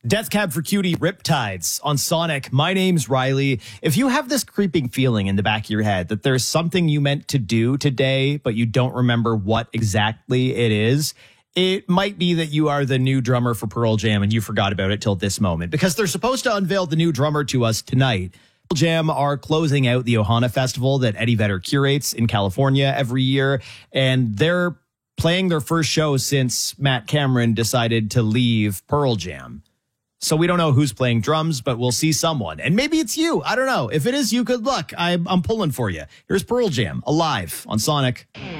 Death Cab for Cutie Riptides on Sonic. My name's Riley. If you have this creeping feeling in the back of your head that there's something you meant to do today, but you don't remember what exactly it is, it might be that you are the new drummer for Pearl Jam and you forgot about it till this moment, because they're supposed to unveil the new drummer to us tonight. Pearl Jam are closing out the Ohana Festival that Eddie Vedder curates in California every year, and they're playing their first show since Matt Cameron decided to leave Pearl Jam. So we don't know who's playing drums, but we'll see someone. And maybe it's you. I don't know. If it is you, good luck. I'm pulling for you. Here's Pearl Jam, Alive on Sonic.